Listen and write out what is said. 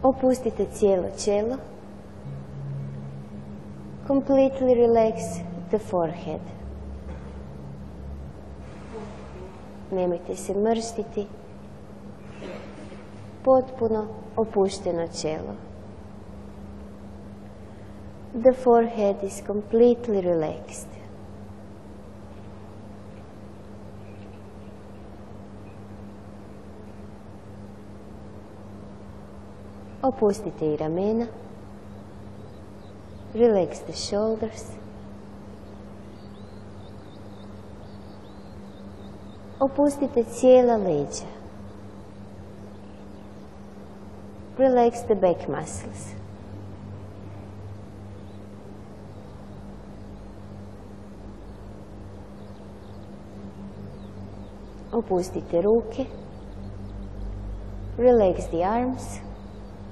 Opustite cijelo čelo. Completely relax the forehead. Nemojte se mrštiti. Potpuno opušteno čelo. The forehead is completely relaxed. Opustite i ramena. Relax the shoulders. Opustite cijela leđa. Relax the back muscles. Opustite ruke. Relax the arms.